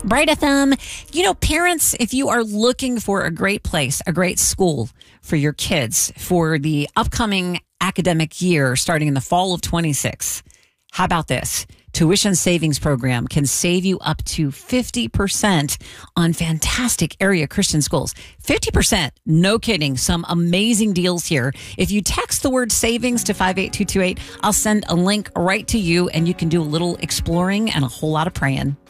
Bright FM. Parents, if you are looking for a great place, a great school for your kids for the upcoming academic year starting in the fall of 26, how about this? Tuition savings program can save you up to 50% on fantastic area Christian schools. 50%. No kidding. Some amazing deals here. If you text the word savings to 58228, I'll send a link right to you and you can do a little exploring and a whole lot of praying.